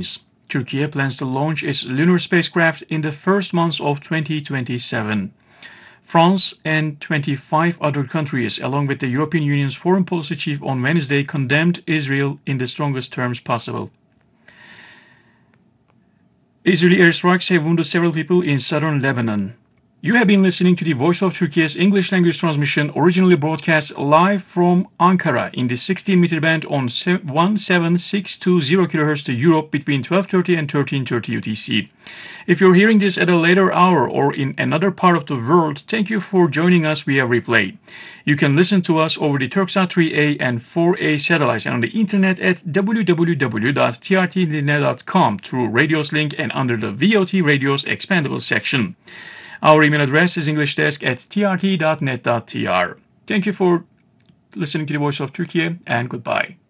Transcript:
headlines. Turkey plans to launch its lunar spacecraft in the first months of 2027. France and 25 other countries, along with the European Union's foreign policy chief on Wednesday, condemned Israel in the strongest terms possible. Israeli airstrikes have wounded several people in southern Lebanon. You have been listening to the Voice of Turkey's English language transmission, originally broadcast live from Ankara in the 16-meter band on 17620 kHz to Europe between 12:30 and 13:30 UTC. If you're hearing this at a later hour or in another part of the world, thank you for joining us via replay. You can listen to us over the Turksat 3A and 4A satellites and on the internet at www.trtlinear.com through Radios link and under the VOT Radios Expandable section. Our email address is englishdesk@trt.net.tr. Thank you for listening to the Voice of Turkey and goodbye.